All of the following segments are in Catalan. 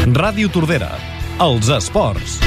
Ràdio Tordera, els esports.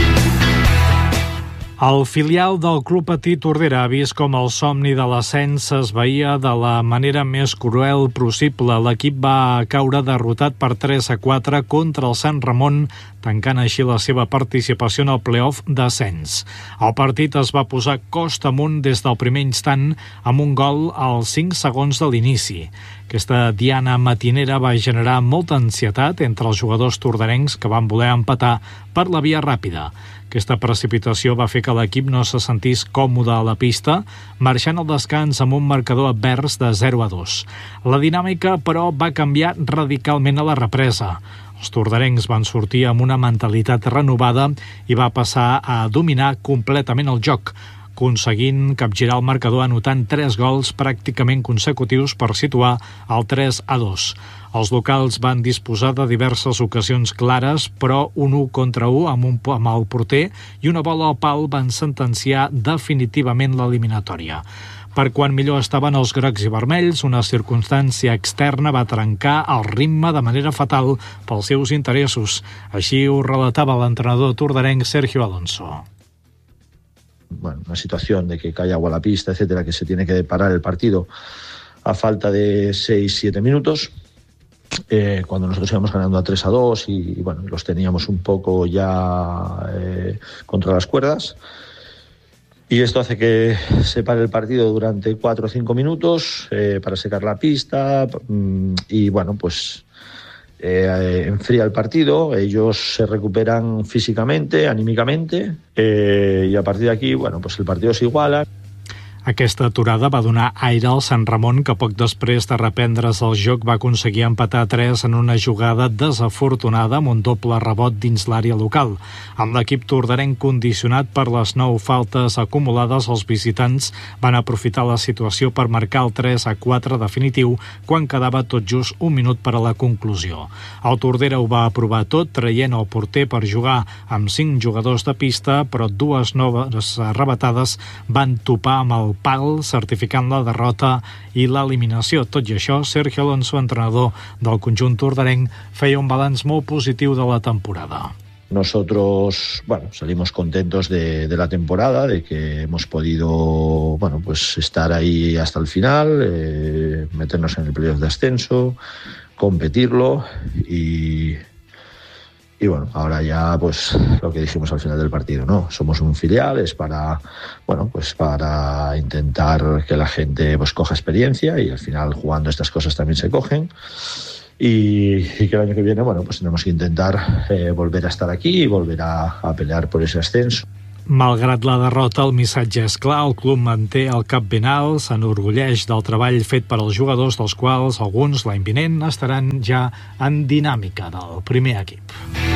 El filial del Club Patí Tordera ha vist com el somni de l'ascens s'esvaïa de la manera més cruel possible. L'equip va caure derrotat per 3-4 contra el Sant Ramon, tancant així la seva participació en el play-off d'ascens. El partit es va posar costa amunt des del primer instant amb un gol als 5 segons de l'inici. Aquesta diana matinera va generar molta ansietat entre els jugadors tordarencs que van voler empatar per la via ràpida. Aquesta precipitació va fer que l'equip no se sentís còmode a la pista, marxant al descans amb un marcador advers de 0-2. La dinàmica, però, va canviar radicalment a la represa. Els tordarencs van sortir amb una mentalitat renovada i va passar a dominar completament el joc, aconseguint capgirar el marcador anotant 3 gols pràcticament consecutius per situar el 3-2. Els locals van disposar de diverses ocasions clares, però un 1 contra 1 amb el porter i una bola al pal van sentenciar definitivament l'eliminatòria. Per quan millor estaven els grocs i vermells, una circumstància externa va trencar el ritme de manera fatal pels seus interessos. Així ho relatava l'entrenador tordarenc Sergio Alonso. Bueno, una situación de que cae agua a la pista, etcétera, que se tiene que parar el partido a falta de 6-7 minutos, cuando nosotros íbamos ganando a 3-2 y bueno, los teníamos un poco ya contra las cuerdas. Y esto hace que se pare el partido durante 4 o 5 minutos para secar la pista y bueno, pues enfría el partido, ellos se recuperan físicamente, anímicamente y a partir de aquí, bueno, pues el partido se iguala. Aquesta aturada va donar aire al Sant Ramon, que poc després de reprendre's el joc va aconseguir empatar 3 en una jugada desafortunada amb un doble rebot dins l'àrea local. Amb l'equip tordarenc condicionat per les 9 faltes acumulades, els visitants van aprofitar la situació per marcar el 3-4 definitiu quan quedava tot just un minut per a la conclusió. El Tordera ho va aprovar tot, traient el porter per jugar amb 5 jugadors de pista, però 2 noves arrebatades van topar amb el pal, certificant la derrota i l'eliminació. Tot i això, Sergio Alonso, entrenador del conjunt tordarenc, feia un balanç molt positiu de la temporada. Nosotros, bueno, salimos contentos de la temporada, de que hemos podido, bueno, pues estar ahí hasta el final, meternos en el playoff de ascenso, competirlo y bueno, ahora ya pues lo que dijimos al final del partido, ¿no? Somos un filial, es para, bueno, pues para intentar que la gente pues coja experiencia y al final jugando estas cosas también se cogen y que el año que viene, bueno, pues tenemos que intentar volver a estar aquí y volver a pelear por ese ascenso. Malgrat la derrota, el missatge és clar, el club manté el cap ben alt, s'enorgulleix del treball fet per als jugadors, dels quals alguns l'any vinent estaran ja en dinàmica del primer equip.